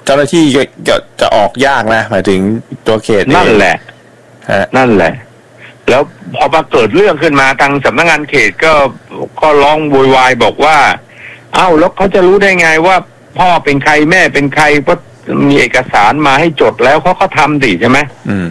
เจ้าหน้าที่จะออกยากนะหมายถึงตัวเขตนั่นแหละแล้วพอมาเกิดเรื่องขึ้นมาทางสำนักงานเขตก็ร้องโวยวายบอกว่าเอ้าแล้วเขาจะรู้ได้ไงว่าพ่อเป็นใครแม่เป็นใครเพราะมีเอกสารมาให้จดแล้วเขาทำดิใช่ไหม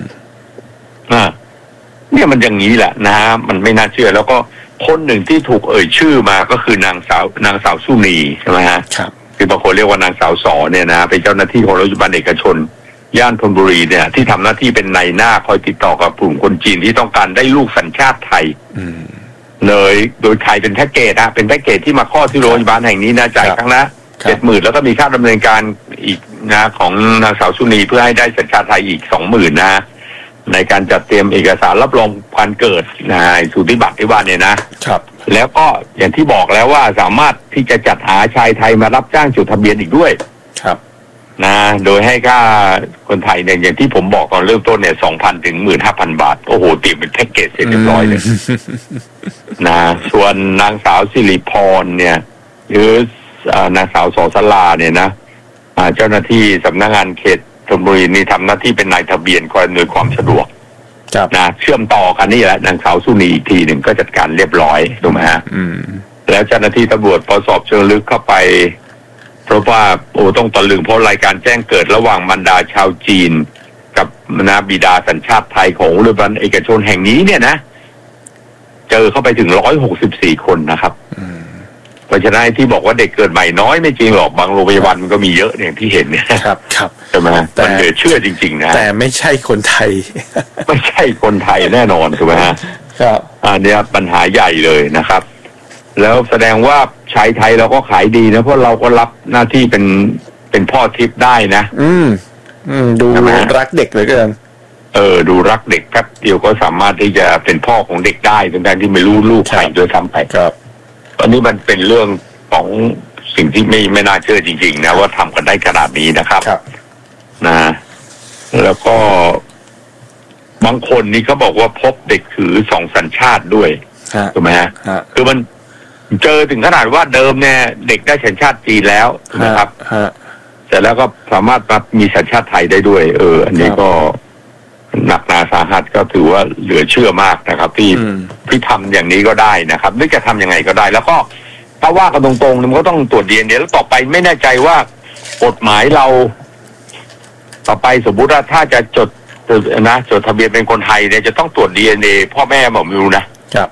เนี่ยมันอย่างนี้แหละนะฮะมันไม่น่าเชื่อแล้วก็คนหนึ่งที่ถูกเอ่ยชื่อมาก็คือนางสาวสุนีใช่ไหมฮะครับคือบางคนเรียกว่านางสาวสอเนี่ยนะเป็นเจ้าหน้าที่ของโรงพยาบาลเอกชนย่านธนบุรีเนี่ยที่ทำหน้าที่เป็นนายหน้าคอยติดต่อกับกลุ่มคนจีนที่ต้องการได้ลูกสัญชาติไทยเลยโดยไทยเป็นแพ็กเกจเป็นแพ็กเกจที่มาคลอดที่โรงพยาบาลแห่งนี้นะจ่ายครั้งละ70,000แล้วก็มีค่าดำเนินการอีกนะของนางสาวสุนีเพื่อให้ได้สัญชาติไทยอีก 20,000 นะในการจัดเตรียมเอกสารรับรองการเกิดนายสูติบัตรที่ว่าเนี่ยนะครับแล้วก็อย่างที่บอกแล้วว่าสามารถที่จะจัดหาชายไทยมารับจ้างจดทะเบียนอีกด้วยครับนะโดยให้ค่าคนไทยเนี่ยอย่างที่ผมบอกตอนเริ่มต้นเนี่ย 2,000 ถึง 15,000 บาทโอ้โหเตรียมเป็นแพ็กเกจเสร็จเรียบร้อยเลยนะส่วนนางสาวสิริพรเนี่ยหรือนางสาวสอสลาเนี่ยนะเจ้าหน้าที่สำนักงานเขตธนบุรีนี่ทำหน้าที่เป็นนายทะเบียนคอยอำนวยความสะดวกนะเชื่อมต่อกันนี่แหละนางสาวสุนีอีกทีหนึ่งก็จัดการเรียบร้อยถูกไหมฮะแล้วเจ้าหน้าที่ตำรวจพอสอบเชิงลึกเข้าไปเพราะว่าต้องตะลึงเพราะรายการแจ้งเกิดระหว่างบรรดาชาวจีนกับนะบิดาสัญชาติไทยของโรงพยาบาลเอกชนแห่งนี้เนี่ยนะเจอเข้าไปถึง164 คนนะครับเพราะฉะนั้นที่บอกว่าเด็กเกิดใหม่น้อยไม่จริงหรอกบางโรงพยาบาลมันก็มีเยอะอย่างที่เห็นเนี่ยครับใช่ไหมมันเหลือเชื่อจริงๆนะแต่ไม่ใช่คนไทยไม่ใช่คนไทยแน่นอนถูกไหมฮะครับอันนี้ปัญหาใหญ่เลยนะครับแล้วแสดงว่าชายไทยเราก็ขายดีนะเพราะเราก็รับหน้าที่เป็นพ่อทิพย์ได้นะดูรักเด็กเลยกันดูรักเด็กแป๊บเดียวก็สามารถที่จะเป็นพ่อของเด็กได้ทั้งที่ไม่รู้ลูกใครโดยซ้ำไปครับอันนี้มันเป็นเรื่องของสิ่งที่ไม่น่าเชื่อจริงๆนะว่าทำกันได้ขนาดนี้นะครับนะแล้วก็บางคนนี่เขาบอกว่าพบเด็กถือ2 สัญชาติด้วยถูกไหมฮะคือมันเจอถึงขนาดว่าเดิมเนี่ยเด็กได้สัญชาติจีนแล้วนะครับแต่แล้วก็สามารถมีสัญชาติไทยได้ด้วยอันนี้ก็หนักหนาสาหัสก็ถือว่าเหลือเชื่อมากนะครับที่ทำอย่างนี้ก็ได้นะครับนึกจะทำยังไงก็ได้แล้วก็ถ้าว่ากันตรงๆมันก็ต้องตรวจ DNA แล้วต่อไปไม่แน่ใจว่ากฎหมายเราต่อไปสมมุติว่าถ้าจะจดทะเบียนเป็นคนไทยเนี่ยจะต้องตรวจ DNA พ่อแม่บอกไม่รู้นะครับ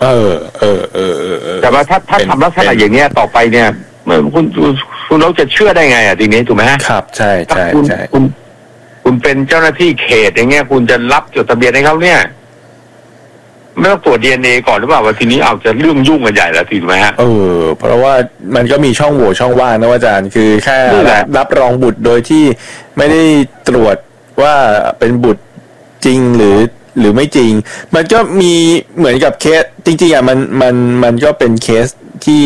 แต่ว่าถ้าทำลักษณะอย่างเนี้ยต่อไปเนี่ยคุณเราจะเชื่อได้ไงทีนี้ถูกไหมฮะครับใช่คุณเป็นเจ้าหน้าที่เขตอย่างเงี้ยคุณจะรับจดทะเบียนให้เขาเนี่ยไม่ต้องตรวจ DNA ก่อนหรือเปล่าว่าทีนี้เอาจะเรื่องยุ่งกันใหญ่แล้วถูกไหมฮะเพราะว่ามันก็มีช่องโหว่ช่องว่างนะอาจารย์คือแค่รับรองบุตรโดยที่ไม่ได้ตรวจว่าเป็นบุตรจริงหรือไม่จริงมันก็มีเหมือนกับเคสจริงๆมันก็เป็นเคสที่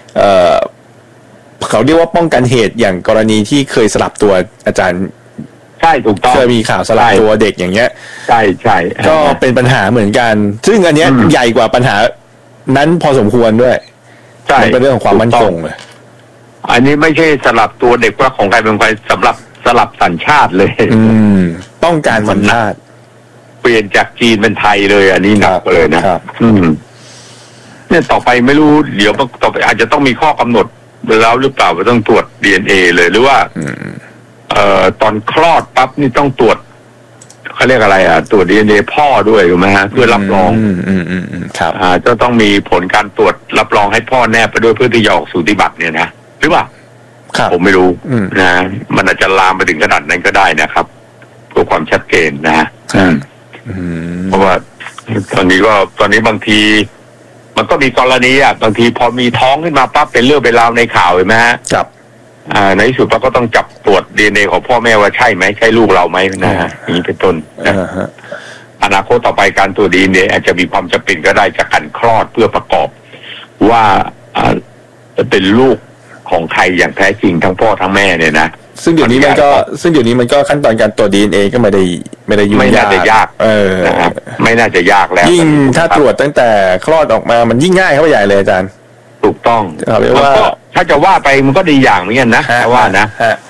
เขาเรียกว่าป้องกันเหตุอย่างกรณีที่เคยสลับตัวอาจารย์ใช่ถูกต้องเคยมีข่าวสลับตัวเด็กอย่างเงี้ยใช่ก็เป็นปัญหาเหมือนกันซึ่งอันเนี้ยใหญ่กว่าปัญหานั้นพอสมควรด้วยมันเป็นเรื่องของความมั่นคงเลยอันนี้ไม่ใช่สลับตัวเด็กว่าของใครเป็นใครสำหรับสลับสัญชาติเลยต้องการสัญชาติเปลี่ยนจากจีนเป็นไทยเลยอันนี้หนักเลยนะเนี่ยต่อไปไม่รู้เดี๋ยวต่อไปอาจจะต้องมีข้อกำหนดแล้วหรือเปล่าว่าต้องตรวจ DNA เลยหรือว่าตอนคลอดปั๊บนี่ต้องตรวจเขาเรียกอะไรตรวจ DNA พ่อด้วยถูกไหมฮะเพื่อรับรองครับจะต้องมีผลการตรวจรับรองให้พ่อแนบไปด้วยเพื่อที่จะออกสูติบัตรเนี่ยนะหรือเปล่าผมไม่รู้นะมันอาจจะลามไปถึงขนาดนั้นก็ได้นะครับเพื่อความชัดเจนนะฮะเพราะว่าตอนนี้บางทีมันก็มีกรณีบางทีพอมีท้องขึ้นมาปั๊บเป็นเรื่องเป็นราวในข่าวเห็นไหมฮะครับในที่สุดเราก็ต้องจับตรวจ DNA ของพ่อแม่ว่าใช่ไหมใช่ลูกเราไหมนะฮะอย่างนี้เป็นต้นนะอนาคตต่อไปการตรวจ DNA อาจจะมีความจำเป็นก็ได้จากการคลอดเพื่อประกอบว่าเป็นลูกของใครอย่างแท้จริงทั้งพ่อทั้งแม่เนี่ยนะซึ่งเดี๋ยวนี้มันก็ขั้นตอนการตรวจ DNA ก็ไม่ได้ยุ่งยากไม่น่าจะยากนะครับไม่น่าจะยากแล้วยิ่งถ้าตรวจตั้งแต่คลอดออกมามันยิ่งง่ายเข้าไปใหญ่เลยอาจารย์ถูกต้องถ้าจะว่าไปมันก็ดีอย่างเหมือนกันนะแต่ว่านะ